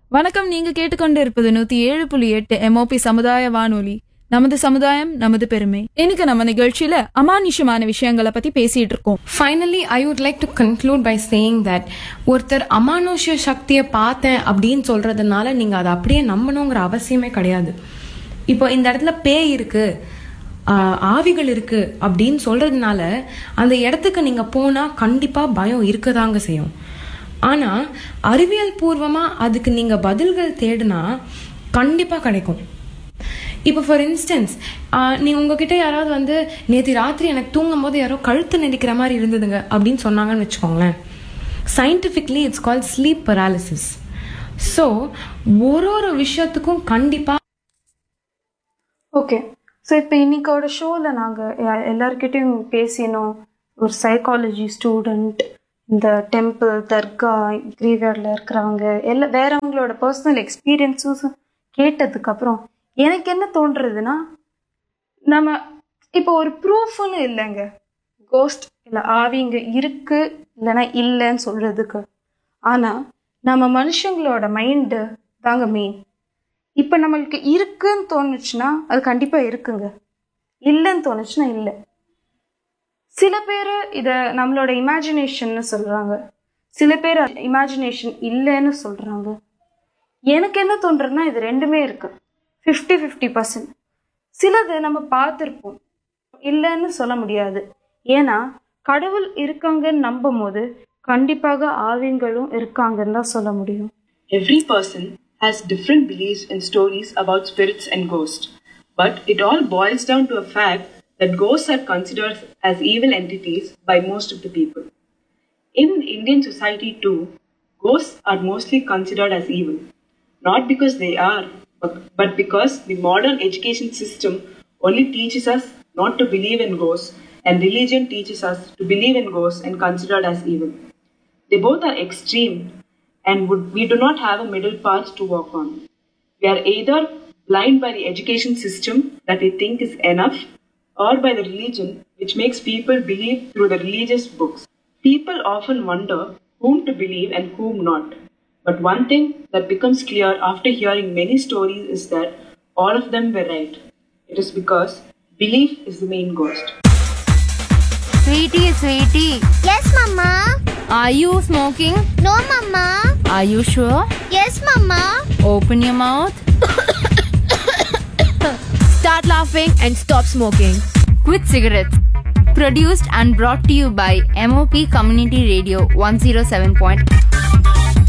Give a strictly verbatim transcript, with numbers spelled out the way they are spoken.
வணக்கம். நீங்க கேட்டுக்கொண்டு இருப்பது நூத்தி ஏழு புள்ளி எட்டு எம்ஓபி சமுதாய வானொலி. நமது சமுதாயம் நமது பெருமை. இன்னைக்கு நம்ம நிகழ்ச்சியில அமானுஷமான விஷயங்களை பத்தி பேசிட்டு இருக்கோம். Finally I would like to conclude by saying that ஒருத்தர் அமானுஷ சக்தியை பார்த்தேன் அப்படின்னு சொல்றதுனால நீங்க அதை அப்படியே நம்பணுங்கிற அவசியமே கிடையாது. இப்போ இந்த இடத்துல பேய் இருக்கு, ஆவிகள் இருக்கு அப்படின்னு சொல்றதுனால அந்த இடத்துக்கு நீங்க போனா கண்டிப்பா பயம் இருக்கதாங்க செய்யும். ஆனா அறிவியல் பூர்வமா அதுக்கு நீங்க பதில்கள் தேடினா கண்டிப்பா கிடைக்கும். இப்போ ஃபார் இன்ஸ்டன்ஸ் நீ உங்ககிட்ட யாராவது வந்து நேற்று ராத்திரி எனக்கு தூங்கும் போது யாரோ கழுத்து நெரிக்கிற மாதிரி இருந்ததுங்க அப்படின்னு சொன்னாங்கன்னு வச்சுக்கோங்களேன். Scientifically it's called sleep paralysis. So ஒரு ஒரு விஷயத்துக்கும் கண்டிப்பா ஓகே. ஸோ இப்போ இன்னைக்கோட ஷோவில் நாங்கள் எல்லாருக்கிட்டையும் பேசினோம். ஒரு சைக்காலஜி ஸ்டூடெண்ட், இந்த டெம்பிள், தர்கா, கிரீவ்யார்டில் இருக்கிறவங்க எல்லாம் வேறவங்களோட பர்சனல் எக்ஸ்பீரியன்ஸும் கேட்டதுக்கப்புறம் எனக்கு என்ன தோன்றுறதுன்னா, நம்ம இப்போ ஒரு ப்ரூஃப்னு இல்லைங்க, கோஸ்ட் இல்லை ஆவிங்க இருக்கு இல்லைன்னா இல்லைன்னு சொல்கிறதுக்கு. ஆனால் நம்ம மனுஷங்களோட மைண்டு தாங்க மெயின். இப்போ நம்மளுக்கு இருக்குன்னு தோணுச்சுன்னா அது கண்டிப்பாக இருக்குங்க, இல்லைன்னு தோணுச்சுன்னா இல்லை. சில பேர் இதை நம்மளோட இமேஜினேஷன்னு சொல்கிறாங்க, சில பேர் இமேஜினேஷன் இல்லைன்னு சொல்கிறாங்க. எனக்கு என்ன தோன்றதுன்னா இது ரெண்டுமே இருக்கு, ஃபிஃப்டி ஃபிஃப்டி பர்சன்ட். சிலது நம்ம பார்த்துருப்போம், இல்லைன்னு சொல்ல முடியாது. ஏன்னா கடவுள் இருக்காங்கன்னு நம்பும் போது கண்டிப்பாக ஆவிங்களும் இருக்காங்கன்னு தான் சொல்ல முடியும். Every person has different beliefs and stories about spirits and ghosts, but it all boils down to a fact that ghosts are considered as evil entities by most of the people. In Indian society too, ghosts are mostly considered as evil, not because they are, but, but because the modern education system only teaches us not to believe in ghosts, and religion teaches us to believe in ghosts and considered as evil. They both are extreme, and would, we do not have a middle path to walk on. We are either blind by the education system that we think is enough, or by the religion which makes people believe through the religious books. People often wonder whom to believe and whom not. But one thing that becomes clear after hearing many stories is that all of them were right. It is because belief is the main ghost. Sweetie, sweetie. Yes, Mama. Are you smoking? No, Mama. Are you sure? Yes, Mama. Open your mouth. Start laughing and stop smoking. Quit cigarettes. Produced and brought to you by M O P Community Radio one oh seven point